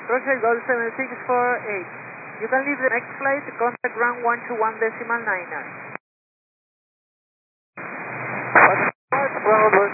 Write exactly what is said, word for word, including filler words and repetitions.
Roger, Golf seven six four eight. You can leave the next flight, contact ground one two one decimal nine nine. Bravo